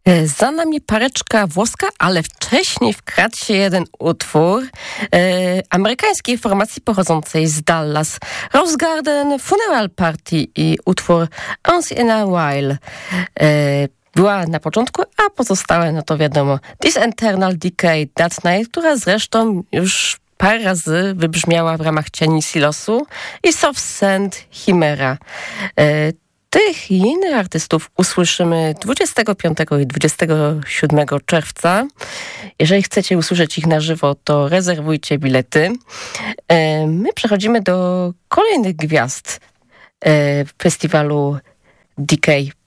Za nami pareczka włoska, ale wcześniej wkradł się jeden utwór amerykańskiej formacji pochodzącej z Dallas. Rose Garden Funeral Party i utwór Once in a While. Była na początku, a pozostałe, no to wiadomo, This Eternal Decay That Night, która zresztą już parę razy wybrzmiała w ramach Cieni Silosu i Soft Sand Chimera. Tych i innych artystów usłyszymy 25 i 27 czerwca. Jeżeli chcecie usłyszeć ich na żywo, to rezerwujcie bilety. My przechodzimy do kolejnych gwiazd festiwalu Decay